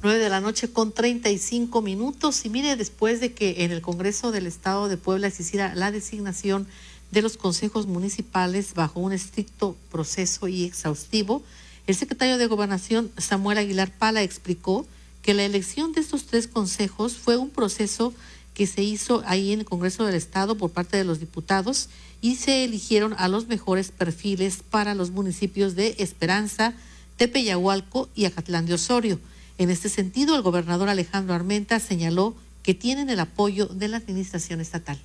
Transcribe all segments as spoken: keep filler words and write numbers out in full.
nueve de la noche con treinta y cinco minutos. Y mire, después de que en el Congreso del Estado de Puebla se hiciera la designación de los consejos municipales bajo un estricto proceso y exhaustivo, el secretario de Gobernación, Samuel Aguilar Pala, explicó que la elección de estos tres consejos fue un proceso que se hizo ahí en el Congreso del Estado por parte de los diputados y se eligieron a los mejores perfiles para los municipios de Esperanza, Tepeyahualco y Acatlán de Osorio. En este sentido, el gobernador Alejandro Armenta señaló que tienen el apoyo de la administración estatal.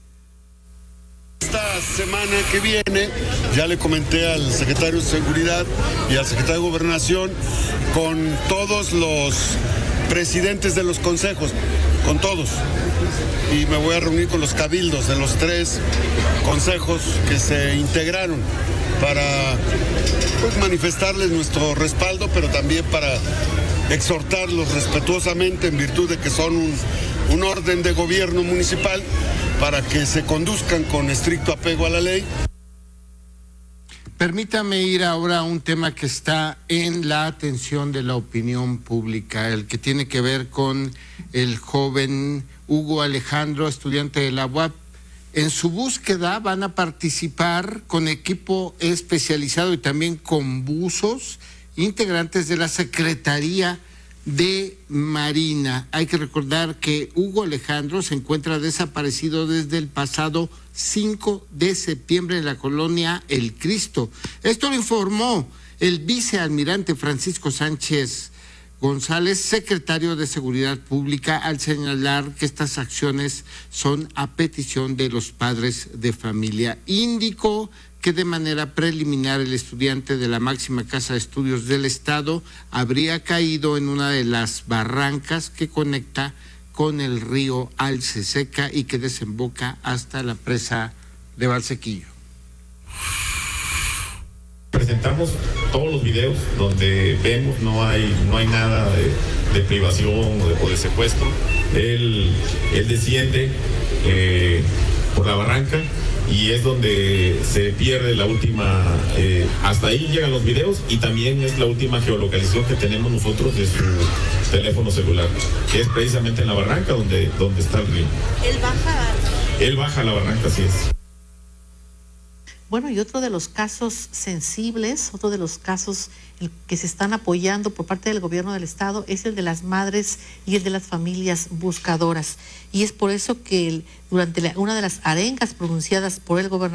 Esta semana que viene, ya le comenté al secretario de Seguridad y al secretario de Gobernación, con todos los presidentes de los consejos, con todos. Y me voy a reunir con los cabildos de los tres consejos que se integraron para pues, manifestarles nuestro respaldo, pero también para exhortarlos respetuosamente en virtud de que son un, un orden de gobierno municipal para que se conduzcan con estricto apego a la ley. Permítame ir ahora a un tema que está en la atención de la opinión pública, el que tiene que ver con el joven Hugo Alejandro, estudiante de la U A P. En su búsqueda van a participar con equipo especializado y también con buzos integrantes de la Secretaría de Marina. Hay que recordar que Hugo Alejandro se encuentra desaparecido desde el pasado cinco de septiembre en la colonia El Cristo. Esto lo informó el vicealmirante Francisco Sánchez González, secretario de Seguridad Pública, al señalar que estas acciones son a petición de los padres de familia. Indicó que de manera preliminar el estudiante de la máxima casa de estudios del Estado habría caído en una de las barrancas que conecta con el río Alceseca y que desemboca hasta la presa de Valsequillo. Presentamos todos los videos donde vemos no hay no hay nada de, de privación o de, o de secuestro. Él, él desciende eh, por la barranca y es donde se pierde la última, eh, hasta ahí llegan los videos y también es la última geolocalización que tenemos nosotros de su teléfono celular, que es precisamente en la barranca donde, donde está el río. Él baja. Él baja a la barranca, así es. Bueno, y otro de los casos sensibles, otro de los casos que se están apoyando por parte del gobierno del Estado es el de las madres y el de las familias buscadoras. Y es por eso que el, durante la, una de las arengas pronunciadas por el gobernador